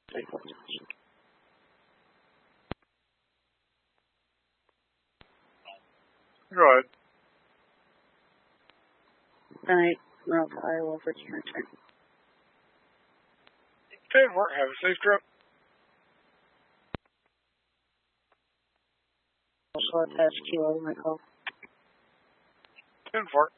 Go ahead. Alright, well, I will return. 10-4, have a safe trip. Also, attach to my call. 10-4.